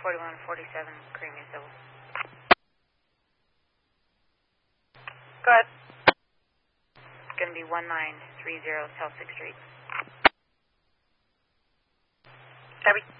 4147 Creamy Civil. Go ahead. It's going to be 1930 South 6th Street. Copy.